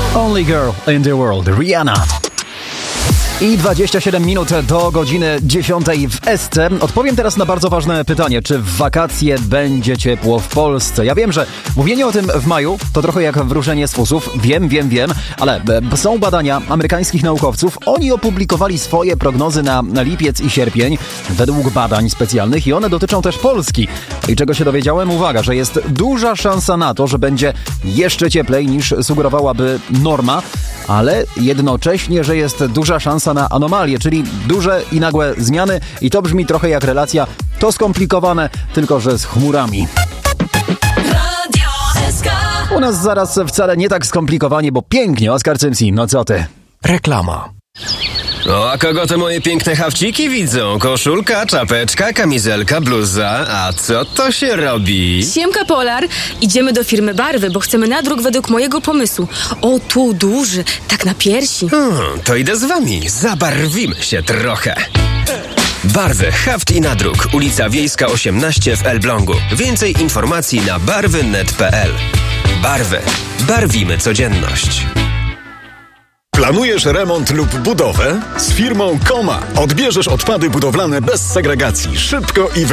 Only Girl in the World, Rihanna. I 27 minut do godziny 10 w SC. Odpowiem teraz na bardzo ważne pytanie, czy w wakacje będzie ciepło w Polsce. Ja wiem, że mówienie o tym w maju to trochę jak wróżenie z fusów. Wiem, ale są badania amerykańskich naukowców. Oni opublikowali swoje prognozy na lipiec i sierpień według badań specjalnych i one dotyczą też Polski. I czego się dowiedziałem? Uwaga, że jest duża szansa na to, że będzie jeszcze cieplej niż sugerowałaby norma, ale jednocześnie, że jest duża szansa na anomalie, czyli duże i nagłe zmiany i to brzmi trochę jak relacja to skomplikowane, tylko że z chmurami. U nas zaraz wcale nie tak skomplikowanie, bo pięknie, Oskar Cymsi, no co ty? Reklama. O, a kogo te moje piękne hawciki widzą? Koszulka, czapeczka, kamizelka, bluza. A co to się robi? Siemka Polar, idziemy do firmy Barwy, bo chcemy nadruk według mojego pomysłu. O, tu duży, tak na piersi. To idę z wami, zabarwimy się trochę. Barwy, haft i nadruk, ulica Wiejska 18 w Elblągu. Więcej informacji na barwy.net.pl. Barwy, barwimy codzienność. Planujesz remont lub budowę? Z firmą Koma odbierzesz odpady budowlane bez segregacji, szybko i